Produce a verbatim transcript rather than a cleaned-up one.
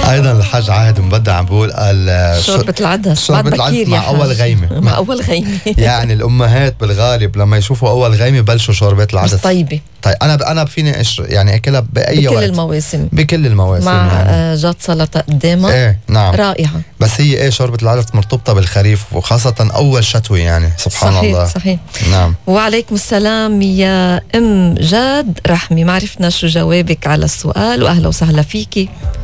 ايضا الحاج عاهد مبدع عم بقول قال شوربة العدس شوربة العدس مع اول غيمة. مع اول غيمة. يعني الامهات بالغالب لما يشوفوا اول غيمة بلشوا شوربة العدس. طيبة. طيب انا انا فيني أش يعني اكلها باي بكل وقت. المواسم. بكل المواسم مع يعني. جات سلطة قدامها. ايه نعم. رائعة. بس هي ايه شوربة العدس مرتبطة بالخريف وخاصة اول شتوي يعني سبحان صحيح الله. صحيح. نعم. وعليكم السلام يا ام جاد رحمي، ما عرفنا شو جوابك على السؤال واهلا وسهلا فيكي.